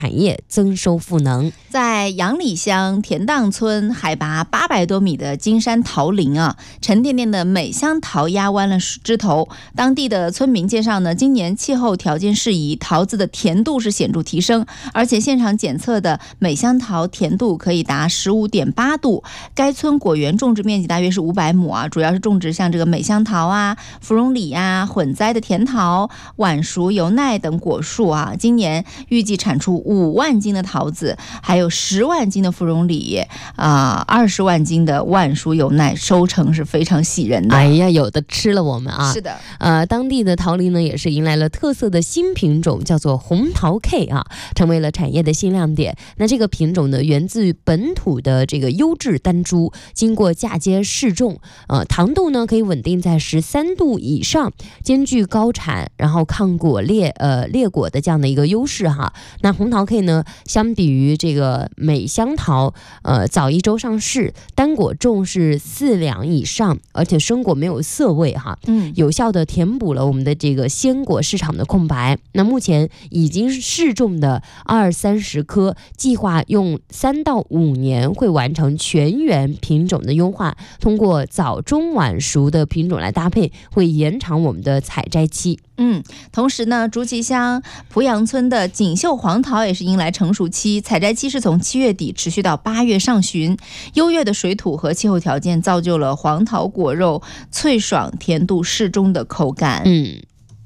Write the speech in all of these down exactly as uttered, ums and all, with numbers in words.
产业增收赋能。 在杨里乡田荡村海拔八百多米的金山桃林啊，沉甸甸的美香桃压弯了枝头。当地的村民介绍呢，今年气候条件适宜，桃子的甜度是显著提升，而且现场检测的美香桃甜度可以达 十五点八度。该村果园种植面积大约是五百亩啊，主要是种植像这个美香桃啊、芙蓉李啊、混栽的甜桃、晚熟油奈等果树啊。今年预计产出五万斤的桃子，还有十万斤的芙蓉李啊，二十万斤的晚熟油奈，收成是非常喜人的。 哎呀，有的吃了我们啊！ 是的， 呃，当地的桃林呢也是迎来了特色的新品种，叫做红桃 K 啊，成为了产业的新亮点。那这个品种呢，源自本土的这个优质单株，经过嫁接试种，呃，糖度呢可以稳定在十三度以上，兼具高产，然后抗果裂呃裂果的这样的一个优势哈。那红桃 K 呢，相比于这个美香桃，呃，早一周上市，单果重是四两以上，而且生果没有涩味哈， 嗯， 有效的填补了我们的这个鲜果市场的空白。那目前已经试种的二三十棵，计划用三到五年会完成全员品种的优化，通过早中晚熟的品种来搭配，会延长我们的采摘期。 嗯，同时呢，竹崎乡濮阳村的锦绣黄桃也是迎来成熟期，采摘期是从七月底持续到八月上旬。优越的水土和气候条件造就了黄桃果肉脆爽、甜度适中的口感。 嗯。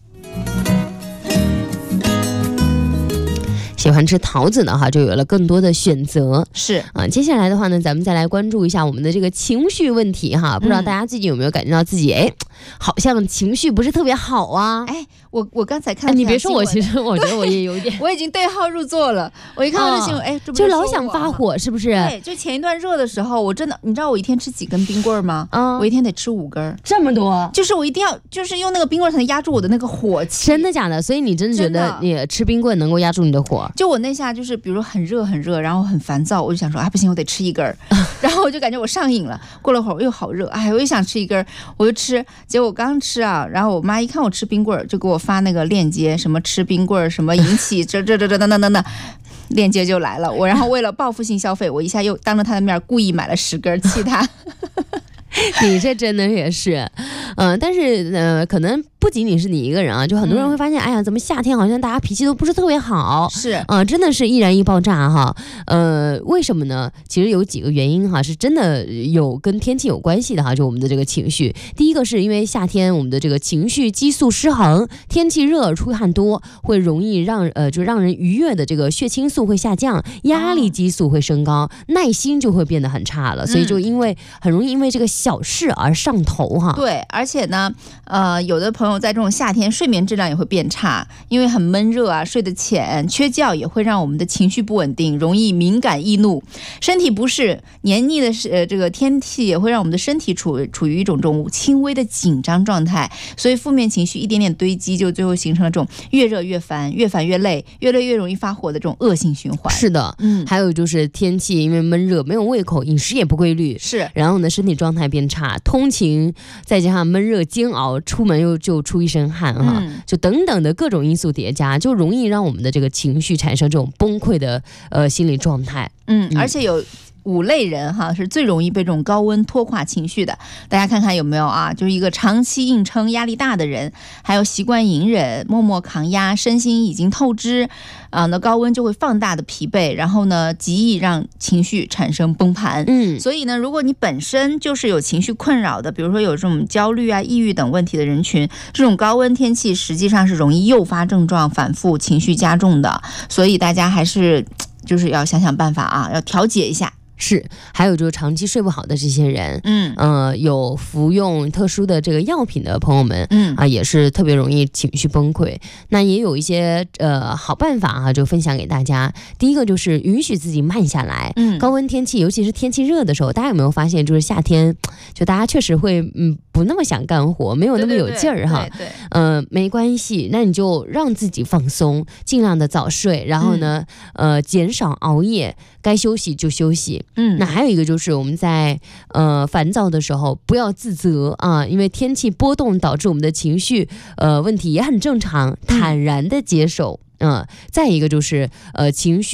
喜欢吃桃子呢哈，就有了更多的选择。 是啊，接下来的话呢，咱们再来关注一下我们的这个情绪问题哈。不知道大家最近有没有感觉到自己哎，好像情绪不是特别好啊？ 哎，我我刚才看、 哎，你别说我，其实我觉得我也有一点， 我已经对号入座了。我一看到这新闻，哎、哦，这不就老想发火，是不是？ 对，就前一段热的时候，我真的，你知道我一天吃几根冰棍吗？嗯，我一天得吃五根， 这么多， 就是我一定要，就是用那个冰棍才能压住我的那个火气。 真的假的？所以你真的觉得你吃冰棍能够压住你的火？ 就我那下就是，比如很热很热，然后很烦躁，我就想说啊，不行，我得吃一根儿，然后我就感觉我上瘾了。过了会儿又好热，哎，我又想吃一根，我就吃。结果我刚吃啊，然后我妈一看我吃冰棍，就给我发那个链接，什么吃冰棍什么引起这这这这等等等等，链接就来了。我然后为了报复性消费，我一下又当着她的面故意买了十根，气她。 你这真的也是，嗯、呃，但是呃，可能不仅仅是你一个人啊，就很多人会发现，嗯、哎呀，怎么夏天好像大家脾气都不是特别好？ 是啊、呃，真的是易燃易爆炸哈。呃，为什么呢？其实有几个原因哈，是真的有跟天气有关系的哈，就我们的这个情绪。第一个是因为夏天我们的这个情绪激素失衡，天气热出汗多，会容易让呃就让人愉悦的这个血清素会下降，压力激素会升高，耐心就会变得很差了。所以就因为很容易因为这个小事而上头哈。 对，而且呢，呃，有的朋友在这种夏天睡眠质量也会变差，因为很闷热啊，睡得浅，缺觉也会让我们的情绪不稳定，容易敏感易怒，身体不适，黏腻的呃这个天气也会让我们的身体处处于一种这种轻微的紧张状态，所以负面情绪一点点堆积，就最后形成了这种越热越烦，越烦越累，越累越容易发火的这种恶性循环。 是的，嗯，还有就是天气因为闷热，没有胃口，饮食也不规律， 是， 然后呢身体状态变差，通勤再加上闷热煎熬，出门又就出一身汗哈、嗯，就等等的各种因素叠加，就容易让我们的这个情绪产生这种崩溃的呃心理状态。 嗯，而且有五类人哈是最容易被这种高温拖垮情绪的，大家看看有没有啊？就是一个长期硬撑、压力大的人，还有习惯隐忍、默默抗压、身心已经透支啊，那高温就会放大的疲惫，然后呢，极易让情绪产生崩盘。嗯，所以呢，如果你本身就是有情绪困扰的，比如说有这种焦虑啊、抑郁等问题的人群，这种高温天气实际上是容易诱发症状反复、情绪加重的，所以大家还是就是要想想办法啊，要调节一下。 是，还有就是长期睡不好的这些人，嗯，呃，有服用特殊的这个药品的朋友们，嗯啊，也是特别容易情绪崩溃。那也有一些呃好办法哈、啊，就分享给大家。第一个就是允许自己慢下来，嗯，高温天气，尤其是天气热的时候，大家有没有发现，就是夏天，就大家确实会嗯不那么想干活，没有那么有劲儿哈，对，嗯、呃，没关系，那你就让自己放松，尽量的早睡，然后呢，嗯、呃，减少熬夜，该休息就休息。 嗯，那还有一个就是我们在呃烦躁的时候不要自责啊，因为天气波动导致我们的情绪呃问题也很正常，坦然的接受。嗯、呃，再一个就是呃情绪